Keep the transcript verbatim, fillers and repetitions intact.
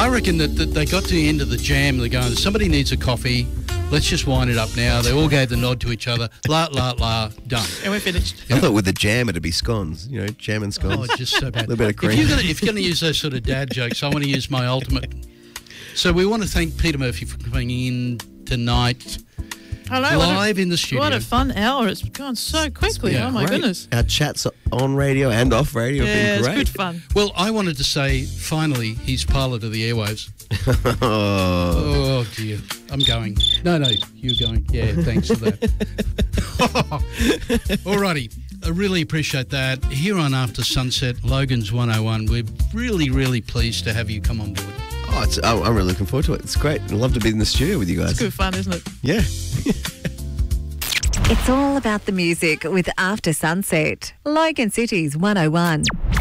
I reckon that, that they got to the end of the jam. They're going, somebody needs a coffee. Let's just wind it up now. They all gave the nod to each other. La, la, la, done. And we're finished. I thought with the jam it'd be scones, you know, jam and scones. Oh, just so bad. A little bit of cream. If you're gonna, if you're going to use those sort of dad jokes, I want to use my ultimate. So we want to thank Peter Murphy for coming in tonight. Hello. Live in the studio. What a fun hour. It's gone so quickly. Yeah, oh, my Great. goodness. Our chats on radio and off radio Yeah, have been it's great. good fun. Well, I wanted to say, finally, he's pilot of the airwaves. Oh. Oh, dear. I'm going. No, no, you're going. Yeah, thanks for that. All righty. I really appreciate that. Here on After Sunset, Logan's one oh one, we're really, really pleased to have you come on board. Oh, it's, oh, I'm really looking forward to it. It's great. I'd love to be in the studio with you guys. It's good fun, isn't it? Yeah. It's all about the music with After Sunset. Logan City's one oh one.